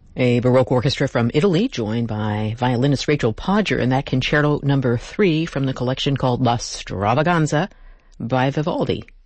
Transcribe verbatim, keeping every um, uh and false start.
A Baroque orchestra from Italy, joined by violinist Rachel Podger, in that concerto number three from the collection called La Stravaganza by Vivaldi.